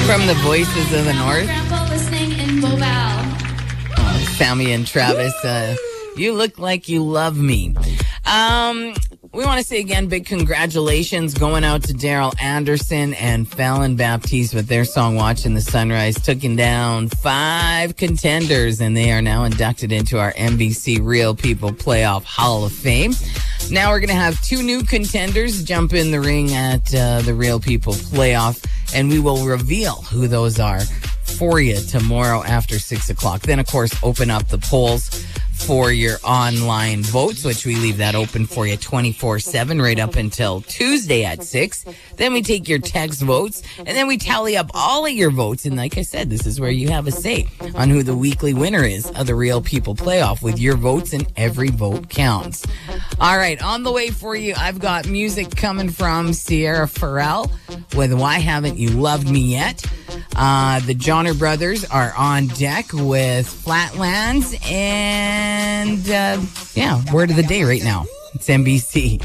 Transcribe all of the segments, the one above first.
From the Voices of the North. Sammy and Travis, you look like you love me. We want to say again, big congratulations going out to Daryl Anderson and Fallon Baptiste with their song Watching the Sunrise, taking down 5 contenders, and they are now inducted into our NBC Real People Playoff Hall of Fame. Now we're going to have 2 new contenders jump in the ring at the Real People Playoff, and we will reveal who those are for you tomorrow after 6 o'clock. Then, of course, open up the polls for your online votes, which we leave that open for you 24/7 right up until Tuesday at 6. Then we take your text votes, and then we tally up all of your votes. And like I said, this is where you have a say on who the weekly winner is of the Real People Playoff with your votes, and every vote counts. All right, on the way for you, I've got music coming from Sierra Farrell with Why Haven't You Loved Me Yet? The Johnner Brothers are on deck with Flatlands, and word of the day right now. It's NBC.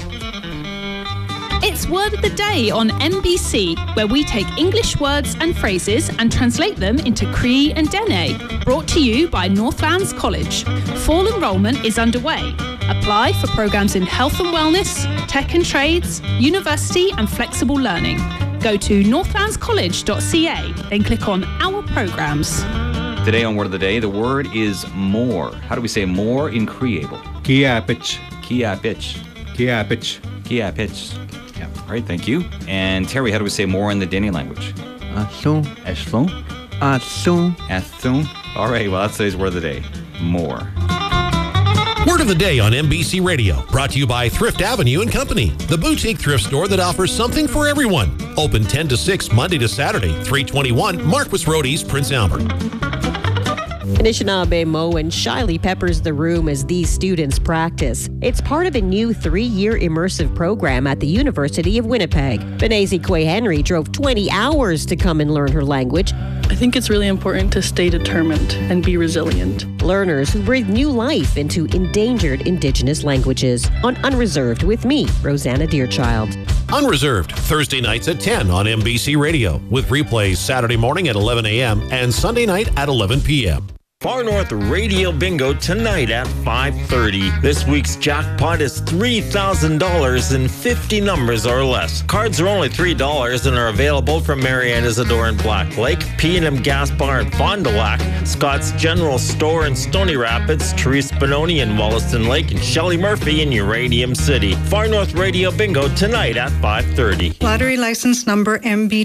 It's Word of the Day on NBC, where we take English words and phrases and translate them into Cree and Dene. Brought to you by Northlands College. Fall enrolment is underway. Apply for programs in health and wellness, tech and trades, university and flexible learning. Go to northlandscollege.ca, then click on Our Programs. Today on Word of the Day, the word is more. How do we say more in Creable? Kiapich. Kiapich. Kiapich. Kiapich. Yeah. All right, thank you. And Terry, how do we say more in the Dene language? Asun. Eshlo? Asun. Athun. All right, well, that's today's Word of the Day. More. Word of the Day on NBC Radio, brought to you by Thrift Avenue and Company, the boutique thrift store that offers something for everyone. Open 10 to 6 Monday to Saturday, 321 Marquis Road East, Prince Albert. Anishinaabe Mo and Shiley peppers the room as these students practice. It's part of a new 3-year immersive program at the University of Winnipeg. Benezi Quay Henry drove 20 hours to come and learn her language. I think it's really important to stay determined and be resilient. Learners who breathe new life into endangered Indigenous languages. On Unreserved with me, Rosanna Deerchild. Unreserved, Thursday nights at 10 on NBC Radio, with replays Saturday morning at 11 a.m. and Sunday night at 11 p.m. Far North Radio Bingo tonight at 5:30. This week's jackpot is $3,000 in 50 numbers or less. Cards are only $3 and are available from Marianne Isidore in Black Lake, P&M Gas Bar in Fond du Lac, Scott's General Store in Stony Rapids, Therese Benoni in Wollaston Lake, and Shelley Murphy in Uranium City. Far North Radio Bingo tonight at 5:30. Lottery license number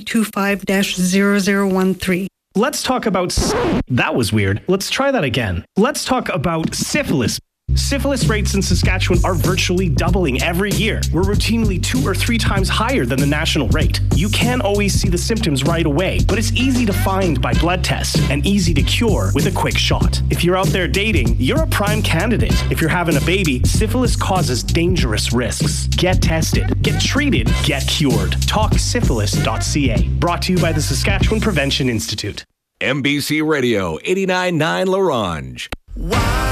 MB25-0013. Let's talk about... That was weird. Let's try that again. Let's talk about syphilis. Syphilis rates in Saskatchewan are virtually doubling every year. We're routinely 2 or 3 times higher than the national rate. You can't always see the symptoms right away, but it's easy to find by blood tests and easy to cure with a quick shot. If you're out there dating, you're a prime candidate. If you're having a baby, syphilis causes dangerous risks. Get tested, get treated, get cured. TalkSyphilis.ca. Brought to you by the Saskatchewan Prevention Institute. NBC Radio 89.9 La Ronge.